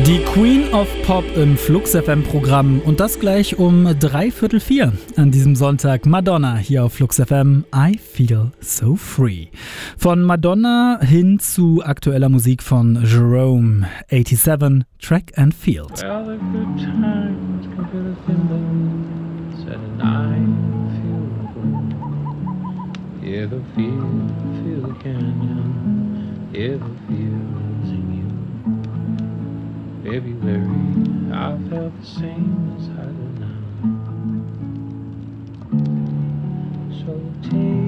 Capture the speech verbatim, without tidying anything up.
Die Queen of Pop im Flux F M-Programm und das gleich um dreiviertel vier an diesem Sonntag. Madonna hier auf Flux F M, I Feel So Free. Von Madonna hin zu aktueller Musik von Jerome, siebenundachtzig, Track and Field. Well, the good times come to the fingers and I feel good. Yeah, the feel, feel the canyon, yeah, the feel's in you. February, I felt the same as I do now. So take